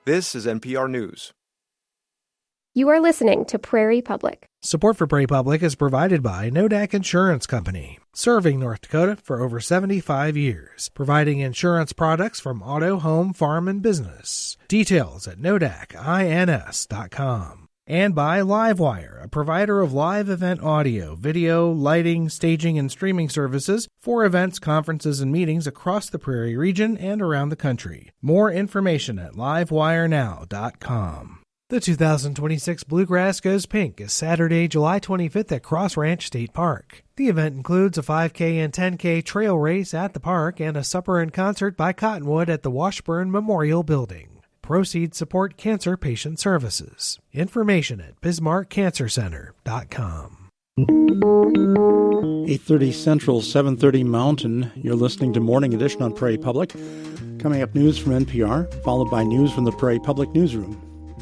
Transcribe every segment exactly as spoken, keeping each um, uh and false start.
This is N P R News. You are listening to Prairie Public. Support for Prairie Public is provided by Nodak Insurance Company, serving North Dakota for over seventy-five years, providing insurance products from auto, home, farm, and business. Details at nodak ins dot com. And by Livewire, a provider of live event audio, video, lighting, staging, and streaming services for events, conferences, and meetings across the Prairie region and around the country. More information at livewire now dot com. The two thousand twenty-six Bluegrass Goes Pink is Saturday, July twenty-fifth at Cross Ranch State Park. The event includes a five K and ten K trail race at the park and a supper and concert by Cottonwood at the Washburn Memorial Building. Proceeds support cancer patient services. Information at bismarck cancer center dot com. eight thirty Central, seven thirty Mountain. You're listening to Morning Edition on Prairie Public. Coming up, news from N P R, followed by news from the Prairie Public Newsroom.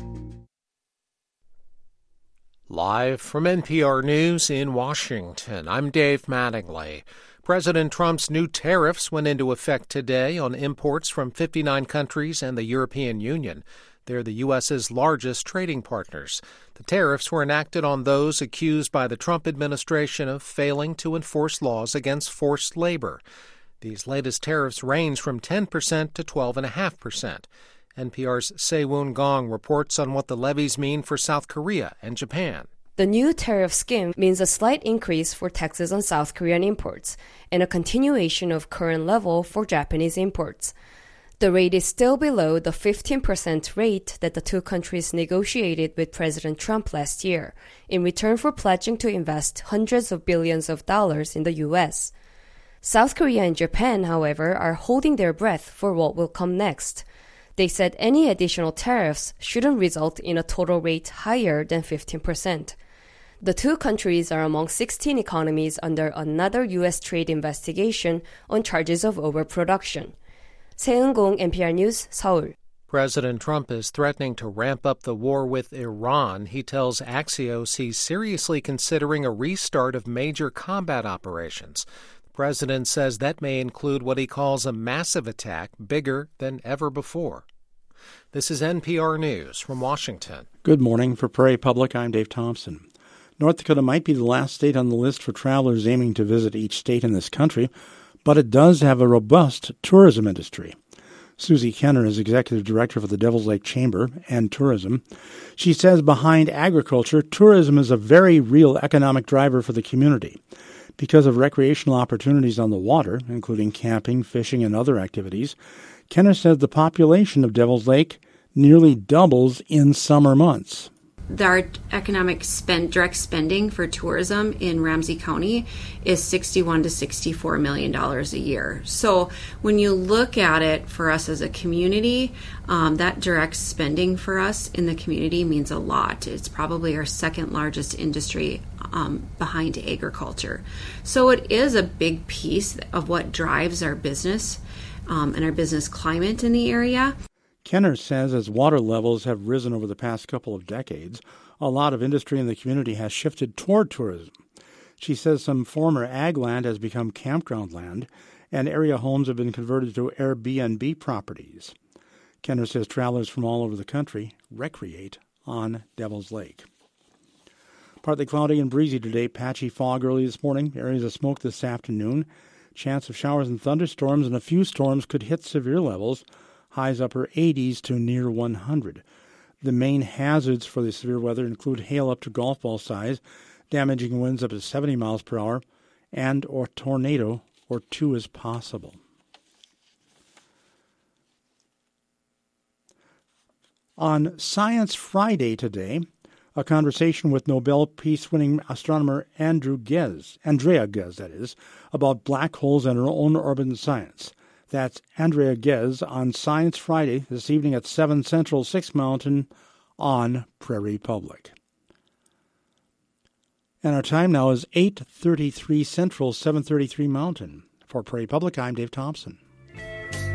Live from N P R News in Washington, I'm Dave Mattingly. President Trump's new tariffs went into effect today on imports from fifty-nine countries and the European Union. They're the U S's largest trading partners. The tariffs were enacted on those accused by the Trump administration of failing to enforce laws against forced labor. These latest tariffs range from ten percent to twelve point five percent. N P R's Se-Woon Gong reports on what the levies mean for South Korea and Japan. The new tariff scheme means a slight increase for taxes on South Korean imports and a continuation of current level for Japanese imports. The rate is still below the fifteen percent rate that the two countries negotiated with President Trump last year in return for pledging to invest hundreds of billions of dollars in the U S. South Korea and Japan, however, are holding their breath for what will come next. They said any additional tariffs shouldn't result in a total rate higher than fifteen percent. The two countries are among sixteen economies under another U S trade investigation on charges of overproduction. Se-Woon Gong, N P R News, Seoul. President Trump is threatening to ramp up the war with Iran. He tells Axios he's seriously considering a restart of major combat operations. The president says that may include what he calls a massive attack bigger than ever before. This is N P R News from Washington. Good morning. For Prairie Public, I'm Dave Thompson. North Dakota might be the last state on the list for travelers aiming to visit each state in this country, but it does have a robust tourism industry. Susie Kenner is executive director for the Devil's Lake Chamber and Tourism. She says behind agriculture, tourism is a very real economic driver for the community. Because of recreational opportunities on the water, including camping, fishing, and other activities, Kenner says the population of Devil's Lake nearly doubles in summer months. Our economic spend, direct spending for tourism in Ramsey County is sixty-one to sixty-four million dollars a year. So when you look at it for us as a community, um, that direct spending for us in the community means a lot. It's probably our second largest industry um, behind agriculture. So it is a big piece of what drives our business um, and our business climate in the area. Kenner says as water levels have risen over the past couple of decades, a lot of industry in the community has shifted toward tourism. She says some former ag land has become campground land, and area homes have been converted to Airbnb properties. Kenner says travelers from all over the country recreate on Devil's Lake. Partly cloudy and breezy today, patchy fog early this morning, areas of smoke this afternoon. Chance of showers and thunderstorms, and a few storms could hit severe levels. Highs upper eighties to near one hundred. The main hazards for the severe weather include hail up to golf ball size, damaging winds up to seventy miles per hour, and or tornado or two is possible. On Science Friday today, a conversation with Nobel Peace-winning astronomer Andrew Ghez, Andrea Ghez, that is, about black holes and our own urban science. That's Andrea Ghez on Science Friday this evening at seven Central, six Mountain on Prairie Public. And our time now is eight thirty-three Central, seven thirty-three Mountain. For Prairie Public, I'm Dave Thompson.